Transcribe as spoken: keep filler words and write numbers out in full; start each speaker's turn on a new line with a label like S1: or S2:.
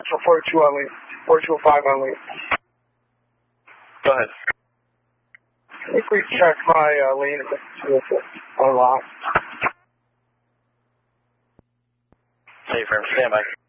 S1: for forty-two on lead. forty-two oh five on lead.
S2: Go ahead.
S1: I think we checked my uh, lane a bit to unlock.
S2: Safe firm, stand by.